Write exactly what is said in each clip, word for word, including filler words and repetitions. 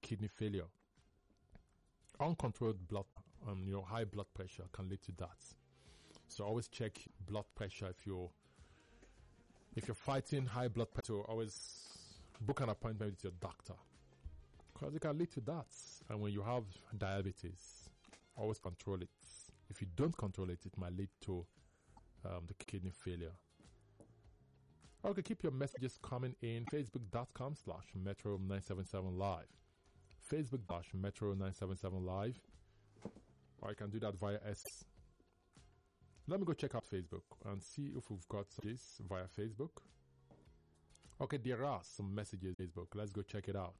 kidney failure. Uncontrolled blood, um, your high blood pressure can lead to that. So always check blood pressure if you're if you're fighting high blood pressure. Always book an appointment with your doctor because it can lead to that. And when you have diabetes, always control it. If you don't control it, it might lead to um, the kidney failure. Okay, keep your messages coming in. Facebook.com slash Metro nine seven seven Live. Facebook slash Metro nine seven seven Live. Or you can do that via S. Let me go check out Facebook and see if we've got this via Facebook. Okay, there are some messages on Facebook. Let's go check it out.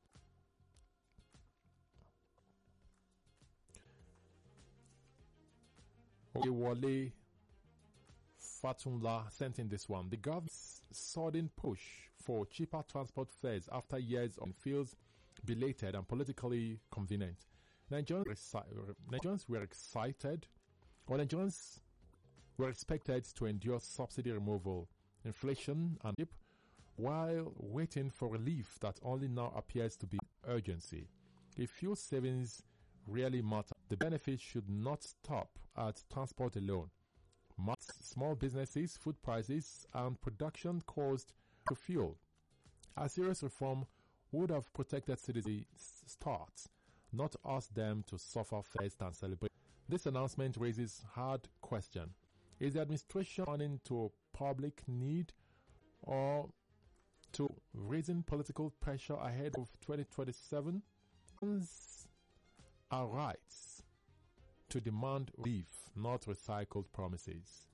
Okay, Wale Fatunla sent in this one. The government's sudden push for cheaper transport fares after years on feels belated and politically convenient. Nigerians, Nigerians were excited, or Nigerians were expected to endure subsidy removal, inflation, and dip while waiting for relief that only now appears to be urgency. If fuel savings really matter, the benefits should not stop at transport alone. Small businesses, food prices, and production cost to fuel. A serious reform would have protected citizens' starts, not asked them to suffer first and celebrate. This announcement raises hard question. Is the administration running to public need or to raising political pressure ahead of twenty twenty-seven? Our rights to demand relief, not recycled promises.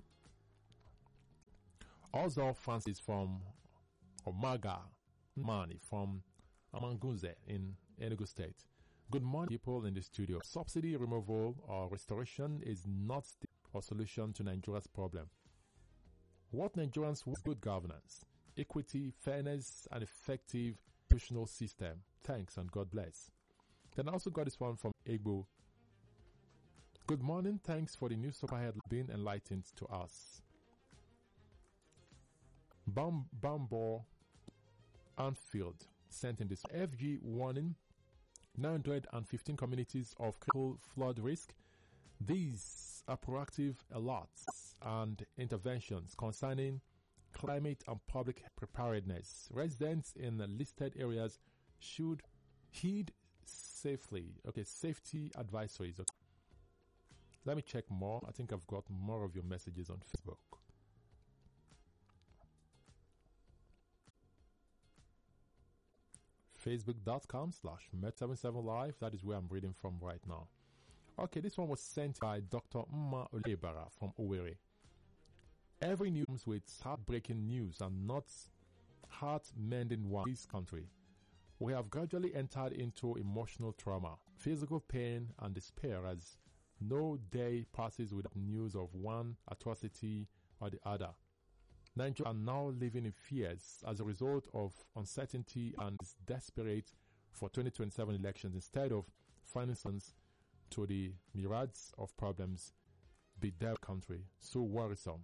Also, Francis from Omaga Mani from Amangunze in Enugu State. Good morning, people in the studio. Subsidy removal or restoration is not the solution to Nigeria's problem. What Nigerians want is good governance, equity, fairness, and effective institutional system. Thanks and God bless. Then I also got this one from Egbo. Good morning. Thanks for the news so far being enlightened to us. Bam Bambo Anfield sent in this F G warning nine hundred fifteen communities of critical flood risk. These are proactive alerts and interventions concerning climate and public preparedness. Residents in the listed areas should heed safely. Okay, safety advisories. Okay. Let me check more. I think I've got more of your messages on Facebook. Facebook.com slash Met77 Live. That is where I'm reading from right now. Okay, this one was sent by Doctor Mma Olebara from Owerri. Every news with heartbreaking news and not heart-mending one in this country. We have gradually entered into emotional trauma, physical pain, and despair as no day passes without news of one atrocity or the other. Nigerians are now living in fears as a result of uncertainty and is desperate for twenty twenty-seven elections instead of finding solutions to the myriads of problems bedevil country. So worrisome.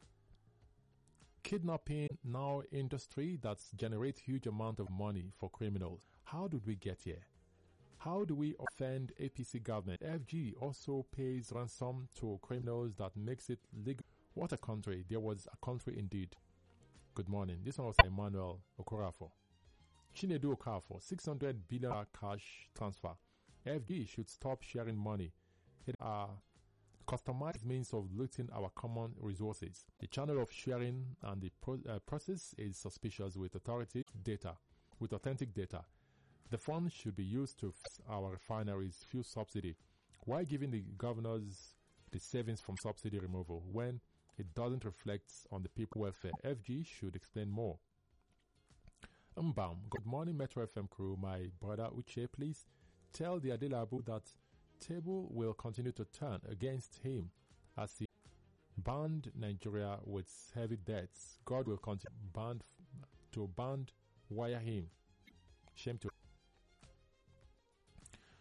Kidnapping now industry that generates huge amount of money for criminals. How did we get here? How do we offend A P C government? F G also pays ransom to criminals that makes it legal. What a country. There was a country indeed. Good morning. This one was Emmanuel Okorafo. Chinedu Okafo, six hundred billion cash transfer. F G should stop sharing money. It are customized means of looting our common resources. The channel of sharing and the pro uh, process is suspicious with authority data, with authentic data. The funds should be used to fix our refineries' fuel subsidy. Why giving the governors the savings from subsidy removal when it doesn't reflect on the people welfare? F G should explain more. Mbam, good morning, Metro F M crew. My brother Uche, please tell the Adelabu that table will continue to turn against him as he banned Nigeria with heavy debts. God will continue band to band wire him. Shame to.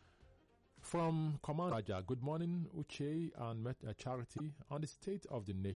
From Command Raja, good morning, Uche and Met uh, Charity. On the state of the nation,